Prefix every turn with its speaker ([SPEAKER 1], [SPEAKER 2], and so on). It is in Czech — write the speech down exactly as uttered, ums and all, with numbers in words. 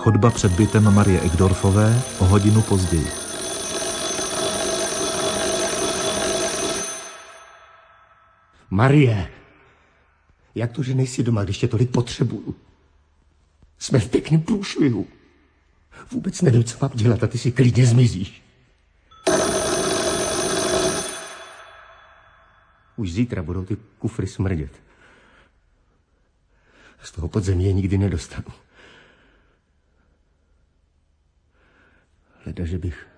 [SPEAKER 1] Chodba před bytem Marie Egdorfové o hodinu později.
[SPEAKER 2] Marie, jak to, že nejsi doma, když tě tolik potřebuju? Jsme v pěkném průšvihu. Vůbec nevím, co mám dělat a ty si klidně zmizíš. Už zítra budou ty kufry smrdět. Z toho podzemí je nikdy nedostanu. Hleda, že bych